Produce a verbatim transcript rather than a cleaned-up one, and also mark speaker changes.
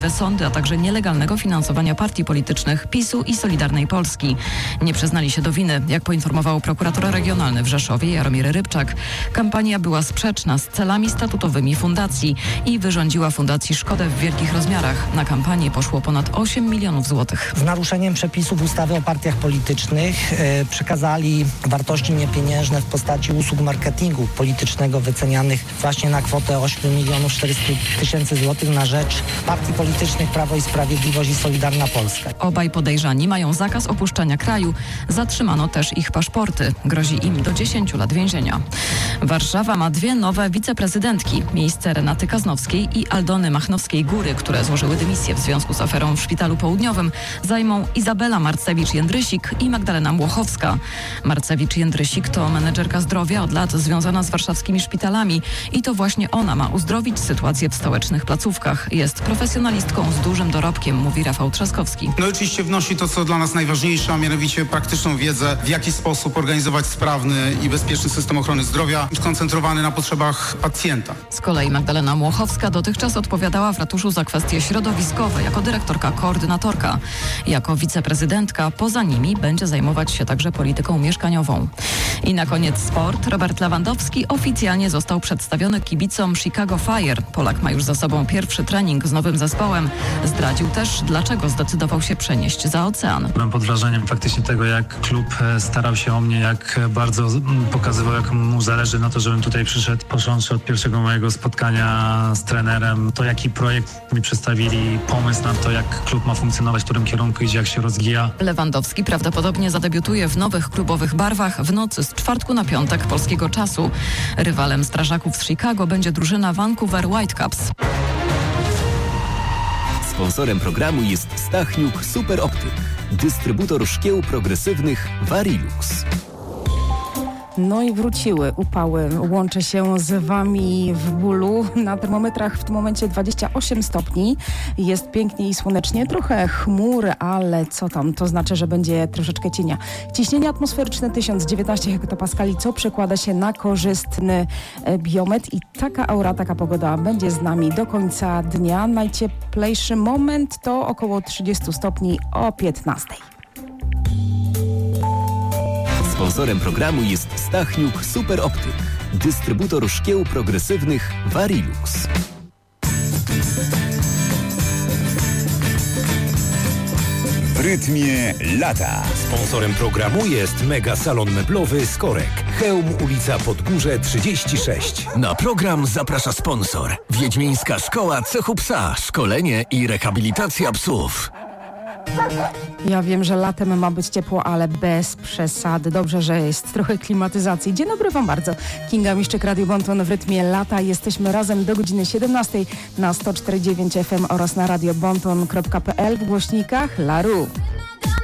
Speaker 1: sądy, a także nielegalnego finansowania partii politycznych PiSu i Solidarnej Polski. Nie przyznali się do winy. Jak poinformował prokurator regionalny w Rzeszowie Jaromir Rybczak, kampania była sprzeczna z celami statutowymi fundacji i wyrządziła fundacji szkodę w wielkich rozmiarach. Na kampanię poszło ponad osiem milionów złotych.
Speaker 2: Z naruszeniem przepisów ustawy o partiach politycznych e, przekazali wartości niepieniężne w postaci usług marketingu politycznego wycenianych właśnie na kwotę osiem milionów czterysta tysięcy złotych na rzecz partii politycznych Prawo i Sprawiedliwość i Solidarna Polska.
Speaker 1: Obaj podejrzani mają zakaz opuszczania kraju. Zatrzymano też ich paszporty. Grozi im do dziesięciu lat więzienia. Warszawa ma dwie nowe wiceprezydentki. Miejsce Renaty Kaznowskiej i Aldony Machnowskiej-Góry, które złożyły dymisję w związku z aferą w Szpitalu Południowym, zajmą Izabela Marcewicz-Jędrysik i Magdalena Młochowska. Marcewicz-Jędrysik to menedżerka zdrowia od lat związana z warszawskimi szpitalami i to właśnie ona ma uzdrowić sytuację w stołecznych placówkach. Jest profesjonalistką z dużym dorobkiem, mówi Rafał Trzaskowski.
Speaker 3: No oczywiście wnosi to, co dla nas najważniejsze, a mianowicie praktyczną wiedzę, w jaki sposób organizować sprawny i bezpieczny system ochrony zdrowia, skoncentrowany na potrzebach pacjenta.
Speaker 1: Z kolei Magdalena Młochowska dotychczas odpowiadała w ratuszu za kwestie środowiskowe jako dyrektorka koordynatorka. Jako wiceprezydentka poza nimi będzie zajmować się także polityką mieszkaniową. I na koniec sport. Robert Lewandowski oficjalnie został przedstawiony kibicom Chicago Fire. Polak ma już za sobą pierwszy trening z nowym zespołem. Zdradził też, dlaczego zdecydował się przenieść za ocean.
Speaker 4: Byłem pod wrażeniem faktycznie tego, jak klub starał się o mnie, jak bardzo pokazywał, jak mu zależy na to, żebym tutaj przyszedł. Począwszy od pierwszego mojego spotkania z trenerem, to jaki projekt mi przedstawili, pomysł na to, jak klub ma funkcjonować, w którym kierunku idzie, jak się rozwija.
Speaker 1: Lewandowski prawdopodobnie zadebiutuje w nowych klubowych barwach w nocy z czwartku na piątek polskiego czasu. Rywalem strażaków z Chicago będzie drużyna Vancouver Whitecaps.
Speaker 5: Sponsorem programu jest Stachniuk Super Optyk, dystrybutor szkieł progresywnych Varilux.
Speaker 6: No i wróciły upały. Łączę się z Wami w bólu. Na termometrach w tym momencie dwadzieścia osiem stopni. Jest pięknie i słonecznie. Trochę chmur, ale co tam? To znaczy, że będzie troszeczkę cienia. Ciśnienie atmosferyczne tysiąc dziewiętnaście hektopaskali, co przekłada się na korzystny biometr. I taka aura, taka pogoda będzie z nami do końca dnia. Najcieplejszy moment to około trzydzieści stopni o piętnastej.
Speaker 5: Sponsorem programu jest Stachniuk Super Optyk, dystrybutor szkieł progresywnych Varilux.
Speaker 7: W rytmie lata.
Speaker 8: Sponsorem programu jest Mega Salon Meblowy Skorek. Chełm, ulica Podgórze trzydzieści sześć.
Speaker 9: Na program zaprasza sponsor. Wiedźmińska Szkoła Cechu Psa. Szkolenie i rehabilitacja psów.
Speaker 6: Ja wiem, że latem ma być ciepło, ale bez przesady. Dobrze, że jest trochę klimatyzacji. Dzień dobry Wam bardzo. Kinga Miszczyk, Radio Bonton w rytmie lata. Jesteśmy razem do godziny siedemnastej na sto cztery dziewięć F M oraz na radio bonton kropka p l w głośnikach Laru.